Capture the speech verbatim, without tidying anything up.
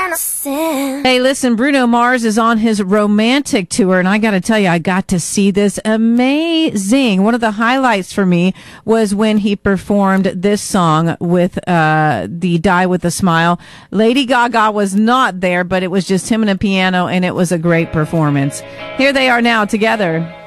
Hey, listen, Bruno Mars is on his romantic tour, and I got to tell you, I got to see this amazing. One of the highlights for me was when he performed this song with uh the Die with a Smile. Lady Gaga was not there, but it was just him and a piano, and it was a great performance. Here they are now together.